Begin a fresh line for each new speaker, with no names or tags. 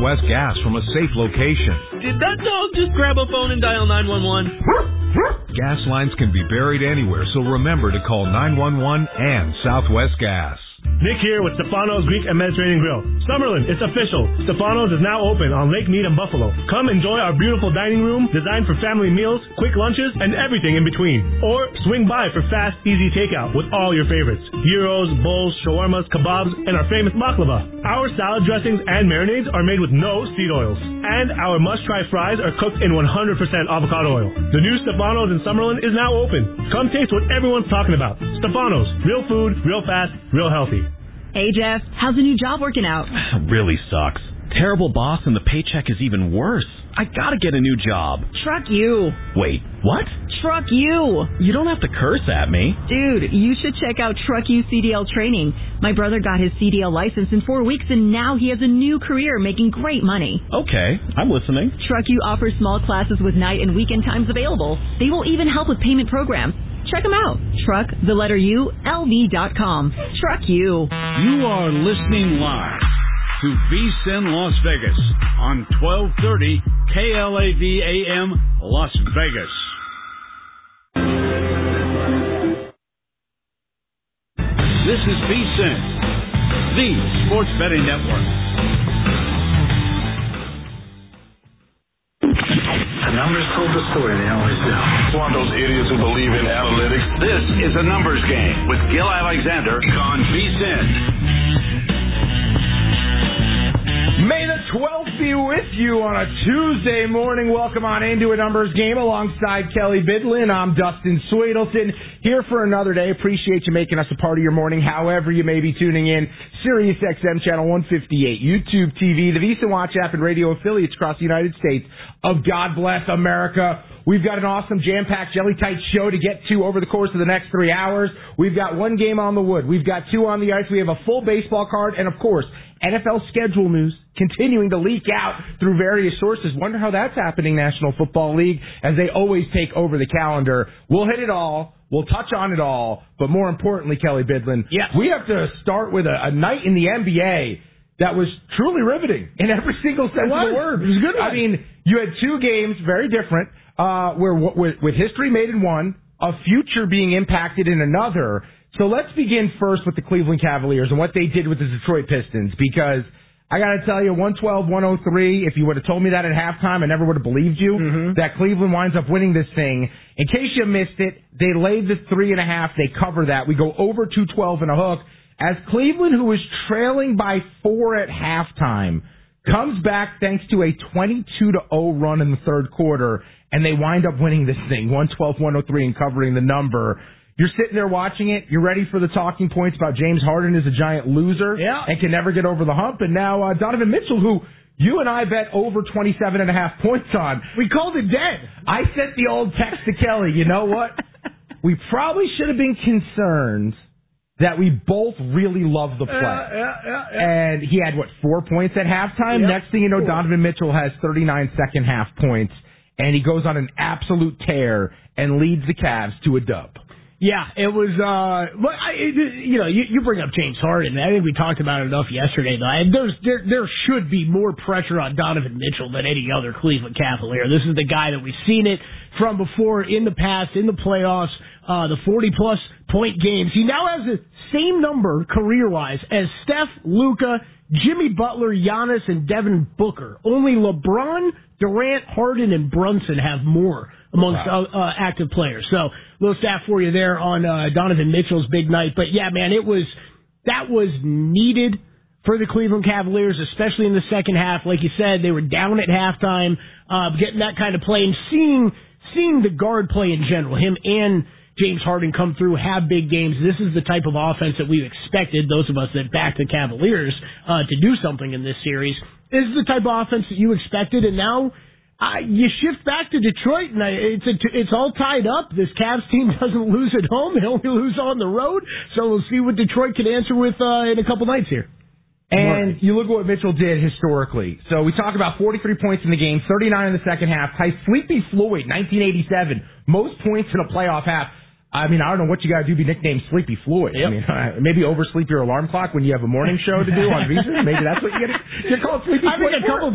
Southwest Gas from a safe location.
Did that dog just grab a phone and dial 911?
Gas lines can be buried anywhere, so remember to call 911 and Southwest Gas.
Nick here with Stefano's Greek and Mediterranean Grill. Summerlin, it's official. Stefano's is now open on Lake Mead and Buffalo. Come enjoy our beautiful dining room designed for family meals, quick lunches, and everything in between. Or swing by for fast, easy takeout with all your favorites. Gyros, bowls, shawarmas, kebabs, and our famous baklava. Our salad dressings and marinades are made with no seed oils. And our must-try fries are cooked in 100% avocado oil. The new Stefano's in Summerlin is now open. Come taste what everyone's talking about. Stefano's. Real food, real fast, real healthy.
Hey, Jeff, how's the new job working out?
Really sucks. Terrible boss and the paycheck is even worse. I gotta get a new job.
Truck you.
Wait, what?
Truck you.
You don't have to curse at me.
Dude, you should check out Truck You CDL training. My brother got his CDL license in 4 weeks, and now he has a new career making great money.
Okay, I'm listening.
Truck You offers small classes with night and weekend times available. They will even help with payment programs. Check them out. Truck, the letter U, LV.com. Truck You.
You are listening live to VSiN Las Vegas on 1230 KLAV AM Las Vegas. This is VSiN, the sports betting network.
The numbers told the story, they always do.
It's one of those idiots who believe in analytics.
This is a numbers game with Gil Alexander on VSiN.
May the 12th be with you on a Tuesday morning. Welcome on into a numbers game alongside Kelly Bidlin. I'm Dustin Swedelson here for another day. Appreciate you making us a part of your morning, however you may be tuning in. Sirius XM Channel 158, YouTube TV, the VSiN Watch app, and radio affiliates across the United States of God Bless America. We've got an awesome jam-packed, jelly-tight show to get to over the course of the next 3 hours. We've got one game on the wood. We've got two on the ice. We have a full baseball card. And, of course, NFL schedule news continuing to leak out through various sources. Wonder how that's happening, National Football League, as they always take over the calendar. We'll hit it all. We'll touch on it all. But more importantly, Kelly Bidlin, yes, we have to start with a night in the NBA that was truly riveting in every single sense of the word. It was good. I mean, you had two games, very different, where with history made in one, a future being impacted in another. So let's begin first with the Cleveland Cavaliers and what they did with the Detroit Pistons, because I got to tell you, 112-103, if you would have told me that at halftime, I never would have believed you, that Cleveland winds up winning this thing. In case you missed it, they laid the 3.5. They cover that. We go over 212 and a hook. As Cleveland, who was trailing by 4 at halftime, comes back thanks to a 22-0 run in the third quarter, and they wind up winning this thing, 112-103, and covering the number. You're sitting there watching it. You're ready for the talking points about James Harden is a giant loser and can never get over the hump. And now Donovan Mitchell, who you and I bet over 27.5 points on. We called it dead. I sent the old text to Kelly. You know what? We probably should have been concerned that we both really love the play. And he had, 4 points at halftime? Yep. Next thing you know, Donovan Mitchell has 39 second-half points, and he goes on an absolute tear and leads the Cavs to a dub.
Yeah, it was, you bring up James Harden. I think we talked about it enough yesterday, though. And there should be more pressure on Donovan Mitchell than any other Cleveland Cavalier. This is the guy that we've seen it from before in the past, in the playoffs, the 40-plus point games. He now has the same number, career-wise, as Steph, Luka, Jimmy Butler, Giannis, and Devin Booker. Only LeBron, Durant, Harden, and Brunson have more amongst active players. So, little stat for you there on Donovan Mitchell's big night. But yeah, man, that was needed for the Cleveland Cavaliers, especially in the second half. Like you said, they were down at halftime, getting that kind of play and seeing the guard play in general. Him and James Harden come through, have big games. This is the type of offense that we've expected, those of us that back the Cavaliers, to do something in this series. This is the type of offense that you expected, and now you shift back to Detroit, and it's all tied up. This Cavs team doesn't lose at home. They only lose on the road. So we'll see what Detroit can answer with in a couple nights here.
And you look at what Mitchell did historically. So we talk about 43 points in the game, 39 in the second half. Ties Sleepy Floyd, 1987, most points in a playoff half. I mean, I don't know what you got to do to be nicknamed Sleepy Floyd. Yep. I mean, maybe oversleep your alarm clock when you have a morning show to do on VSiN. Maybe that's what you get called Sleepy Floyd. I think a couple